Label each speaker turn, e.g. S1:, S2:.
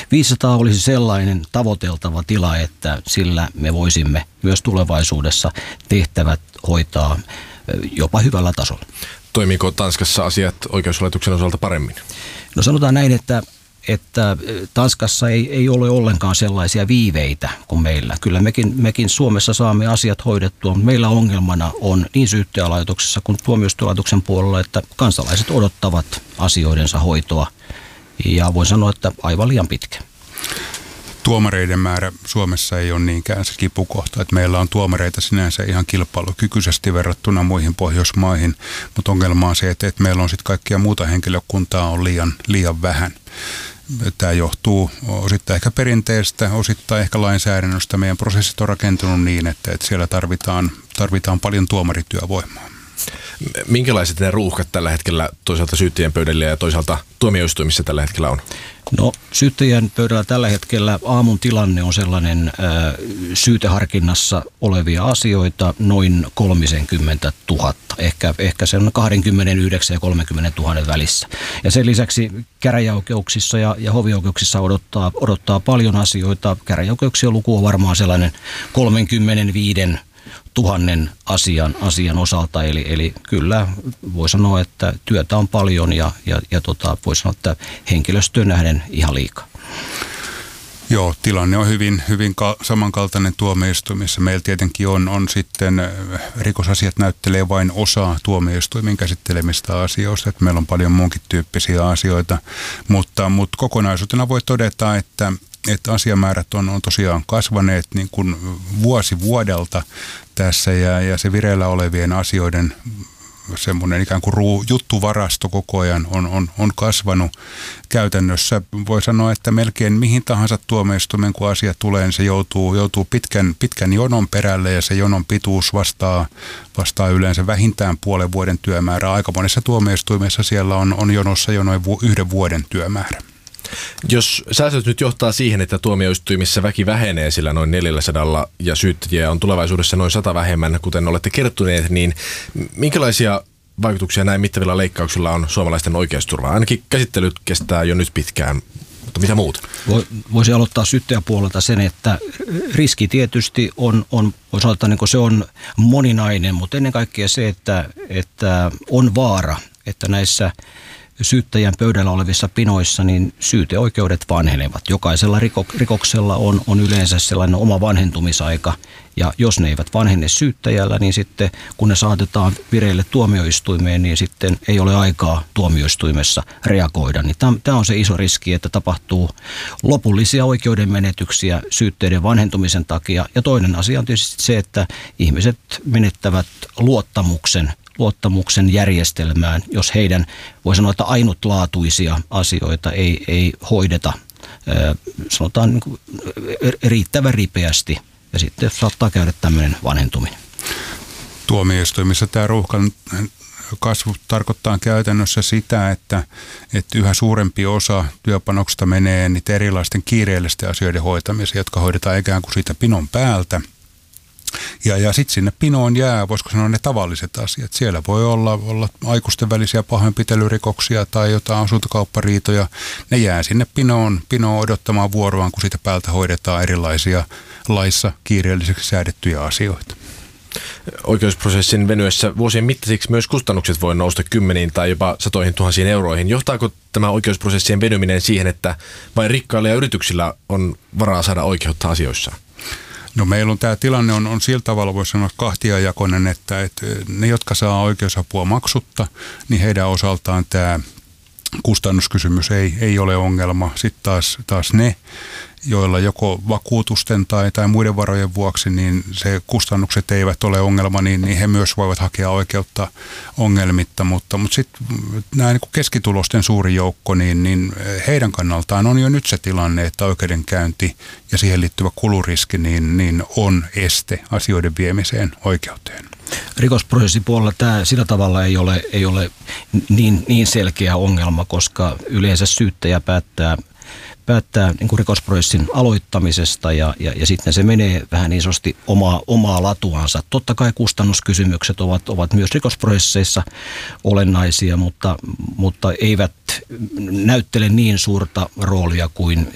S1: 500 olisi sellainen tavoiteltava tila, että sillä me voisimme myös tulevaisuudessa tehtävät hoitaa jopa hyvällä tasolla.
S2: Toimiiko Tanskassa asiat oikeuslaitoksen osalta paremmin?
S1: No sanotaan näin, että Tanskassa ei ole ollenkaan sellaisia viiveitä kuin meillä. Kyllä mekin Suomessa saamme asiat hoidettua, mutta meillä ongelmana on niin syyttäjälaitoksessa kuin tuomioistuinlaitoksen puolella, että kansalaiset odottavat asioidensa hoitoa ja voin sanoa, että aivan liian pitkä.
S3: Tuomareiden määrä Suomessa ei ole niinkään se kipukohta, että meillä on tuomareita sinänsä ihan kilpailukykyisesti verrattuna muihin Pohjoismaihin, mutta ongelma on se, että meillä on sitten kaikkia muuta henkilökuntaa on liian vähän. Tämä johtuu osittain ehkä perinteestä, osittain ehkä lainsäädännöstä. Meidän prosessit on rakentunut niin, että siellä tarvitaan paljon tuomarityövoimaa.
S2: Minkälaiset ne ruuhkat tällä hetkellä toisaalta syyttäjien pöydällä ja toisaalta tuomioistuimissa tällä hetkellä on?
S1: No syyttäjien pöydällä tällä hetkellä aamun tilanne on sellainen syyteharkinnassa olevia asioita noin 30 000, ehkä se on 29 ja 30 000 välissä. Ja sen lisäksi käräjäoikeuksissa ja hovioikeuksissa odottaa paljon asioita. Käräjäoikeuksien luku on varmaan sellainen 35 000 asian osalta, eli kyllä voi sanoa, että työtä on paljon ja voi sanoa, että henkilöstöön nähden ihan liikaa.
S3: Joo, tilanne on hyvin samankaltainen tuomioistuimissa. Meillä tietenkin on sitten rikosasiat näyttelee vain osaa tuomioistuimin käsittelemistä asioista, että meillä on paljon muunkin tyyppisiä asioita, mutta kokonaisuutena voi todeta, että asiamäärät on tosiaan kasvaneet niin kuin vuosi vuodelta tässä ja se vireillä olevien asioiden semmoinen ikään kuin juttuvarasto koko ajan on kasvanut. Käytännössä voi sanoa, että melkein mihin tahansa tuomioistuimen kun asia tulee, niin se joutuu pitkän jonon perälle ja se jonon pituus vastaa yleensä vähintään puolen vuoden työmäärää. Aika monessa tuomioistuimessa siellä on jonossa jo noin 1 vuoden työmäärä.
S2: Jos säästöt nyt johtaa siihen, että tuomioistuimissa väki vähenee sillä noin 400 ja syyttäjiä on tulevaisuudessa noin 100 vähemmän, kuten olette kertoneet, niin minkälaisia vaikutuksia näin mittavilla leikkauksilla on suomalaisten oikeusturvaan? Ainakin käsittelyt kestää jo nyt pitkään, mutta mitä muuta?
S1: Voisi aloittaa syyttäjäpuolelta sen, että riski tietysti on voisi sanoa, että se on moninainen, mutta ennen kaikkea se, että on vaara, että näissä syyttäjän pöydällä olevissa pinoissa, niin syyteoikeudet vanhenevat. Jokaisella rikoksella on yleensä sellainen oma vanhentumisaika, ja jos ne eivät vanhene syyttäjällä, niin sitten kun ne saatetaan vireille tuomioistuimeen, niin sitten ei ole aikaa tuomioistuimessa reagoida. Niin tämä on se iso riski, että tapahtuu lopullisia oikeudenmenetyksiä syytteiden vanhentumisen takia. Ja toinen asia on tietysti se, että ihmiset menettävät luottamuksen järjestelmään, jos heidän, voi sanoa, että ainutlaatuisia asioita ei hoideta, sanotaan niin kuin riittävän ripeästi, ja sitten saattaa käydä tämmöinen vanhentuminen.
S3: Tuomioistuimissa tämä ruuhkan kasvu tarkoittaa käytännössä sitä, että yhä suurempi osa työpanoksesta menee niitä erilaisten kiireellisten asioiden hoitamiseen, jotka hoidetaan ikään kuin siitä pinon päältä. Ja sitten sinne pinoon jää, voisiko sanoa, ne tavalliset asiat. Siellä voi olla aikuisten välisiä pahoinpitelyrikoksia tai jotain asuntokauppariitoja. Ne jää sinne pinoon odottamaan vuoroaan, kun siitä päältä hoidetaan erilaisia laissa kiireelliseksi säädettyjä asioita.
S2: Oikeusprosessin venyessä vuosien mittaisiksi myös kustannukset voi nousta 10 tai jopa 100 000 euroihin. Johtaako tämä oikeusprosessien venyminen siihen, että vain rikkailla ja yrityksillä on varaa saada oikeutta asioissaan?
S3: No meillä on tämä tilanne on sillä tavalla, voisi sanoa, kahtiajakoinen, että ne, jotka saa oikeusapua maksutta, niin heidän osaltaan tämä kustannuskysymys ei ole ongelma. Sitten taas ne, joilla joko vakuutusten tai muiden varojen vuoksi, niin se kustannukset eivät ole ongelma, niin he myös voivat hakea oikeutta ongelmitta. Mutta sitten nämä niin kuin keskitulosten suuri joukko, niin heidän kannaltaan on jo nyt se tilanne, että oikeudenkäynti ja siihen liittyvä kuluriski niin on este asioiden viemiseen oikeuteen.
S1: Rikosprosessipuolella tämä sillä tavalla ei ole niin selkeä ongelma, koska yleensä syyttäjä päättää niin kuin rikosprosessin aloittamisesta ja sitten se menee vähän niin sanotusti omaa latuansa. Totta kai kustannuskysymykset ovat myös rikosprosesseissa olennaisia, mutta eivät näyttele niin suurta roolia kuin